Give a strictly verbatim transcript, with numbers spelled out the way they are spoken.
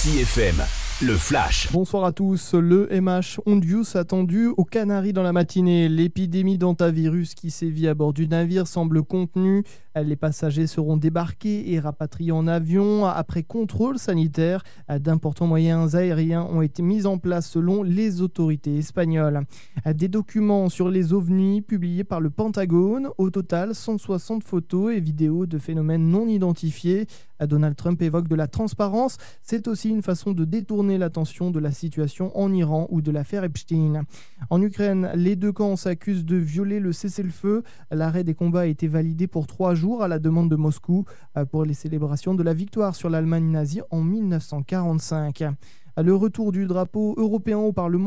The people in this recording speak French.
C F M, le flash. Bonsoir à tous. Le M H Hondius attendu aux Canaries dans la matinée. L'épidémie d'hantavirus qui sévit à bord du navire semble contenue. Les passagers seront débarqués et rapatriés en avion après contrôle sanitaire. D'importants moyens aériens ont été mis en place selon les autorités espagnoles. Des documents sur les ovnis publiés par le Pentagone. Au total, cent soixante photos et vidéos de phénomènes non identifiés. Donald Trump évoque de la transparence. C'est aussi une façon de détourner l'attention de la situation en Iran ou de l'affaire Epstein. En Ukraine, les deux camps s'accusent de violer le cessez-le-feu. L'arrêt des combats a été validé pour trois jours à la demande de Moscou pour les célébrations de la victoire sur l'Allemagne nazie en mille neuf cent quarante-cinq. Le retour du drapeau européen au Parlement